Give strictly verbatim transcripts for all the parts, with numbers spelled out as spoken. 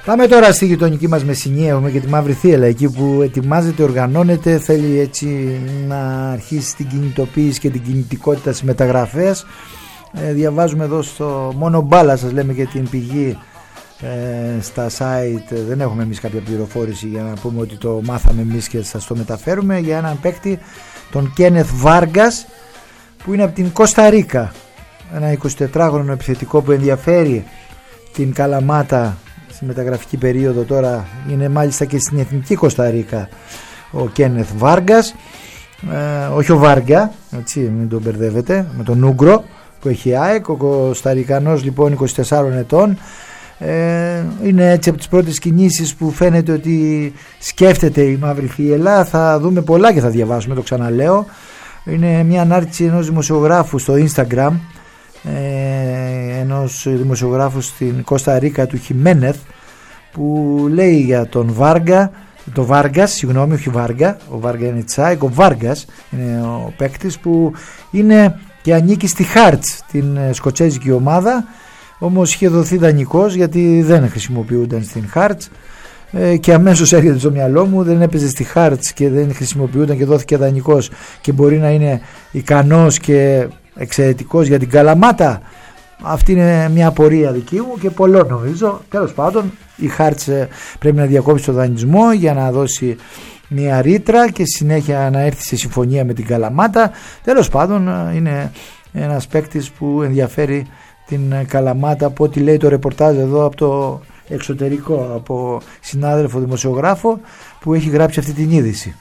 Πάμε τώρα στη γειτονική μας Μεσσηνία. Έχουμε και τη Μαύρη Θύελλα, εκεί που ετοιμάζεται, οργανώνεται, θέλει έτσι να αρχίσει την κινητοποίηση και την κινητικότητα στις μεταγραφές. Ε, διαβάζουμε εδώ στο μόνο μπάλα, σας λέμε και την πηγή, ε, στα site. Δεν έχουμε εμείς κάποια πληροφόρηση για να πούμε ότι το μάθαμε εμείς και σας το μεταφέρουμε, για έναν παίκτη, τον Κένεθ Βάργκας, που είναι από την Κώστα Ρίκα, ένα εικοσιτετράχρονο επιθετικό που ενδιαφέρει την Καλαμάτα στη μεταγραφική περίοδο. Τώρα είναι μάλιστα και στην εθνική Κώστα Ρίκα ο Κένεθ Βάργκας, ε, όχι ο Βάργκα, έτσι, μην τον μπερδεύετε με τον Ούγκρο που έχει ΑΕΚ. Ο Κωσταρικανός λοιπόν είκοσι τεσσάρων ετών, ε, είναι έτσι από τις πρώτες κινήσεις που φαίνεται ότι σκέφτεται η Μαύρη Θύελλα. Θα δούμε πολλά και θα διαβάσουμε, το ξαναλέω. Είναι μια ανάρτηση ενός δημοσιογράφου στο Instagram, ε, ενός δημοσιογράφου στην Κώστα Ρίκα, του Χιμένεθ, που λέει για τον Βάργκα, το Βάργκας, συγγνώμη, όχι Βάργκα, ο Βάργκα είναι Τσάικ, ο Βάργκας είναι ο παίκτης που είναι και ανήκει στη Χάρτς, την σκοτσέζικη ομάδα, όμως είχε δοθεί δανεικός γιατί δεν χρησιμοποιούνταν στην Χάρτς, ε, και αμέσως έρχεται στο μυαλό μου, δεν έπαιζε στη Χάρτς και δεν χρησιμοποιούνταν και δόθηκε δανεικός και μπορεί να είναι ικανός και εξαιρετικός για την Καλαμάτα. Αυτή είναι μια απορία δική μου και πολλών νομίζω. Τέλος πάντων, η Χάρτς πρέπει να διακόψει το δανεισμό για να δώσει μια ρήτρα και συνέχεια να έρθει σε συμφωνία με την Καλαμάτα. Τέλος πάντων, είναι ένας παίκτης που ενδιαφέρει την Καλαμάτα, από ό,τι λέει το ρεπορτάζ εδώ από το εξωτερικό, από συνάδελφο δημοσιογράφο που έχει γράψει αυτή την είδηση.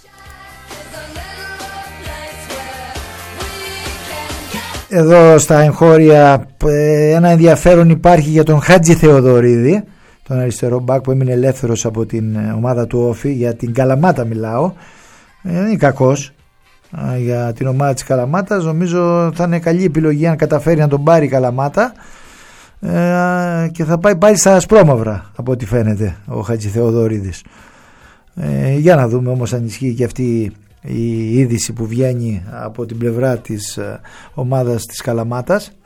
Εδώ στα εγχώρια ένα ενδιαφέρον υπάρχει για τον Χάτζη Θεοδωρίδη, τον αριστερό μπακ που έμεινε ελεύθερος από την ομάδα του Όφη. Για την Καλαμάτα μιλάω, ε, δεν είναι κακός για την ομάδα της Καλαμάτας. Νομίζω θα είναι καλή επιλογή αν καταφέρει να τον πάρει η Καλαμάτα, ε, και θα πάει πάλι στα ασπρόμαυρα από ό,τι φαίνεται ο Χάτζη Θεοδωρίδης. Ε, για να δούμε όμως αν ισχύει και αυτή η είδηση που βγαίνει από την πλευρά της ομάδας της Καλαμάτας.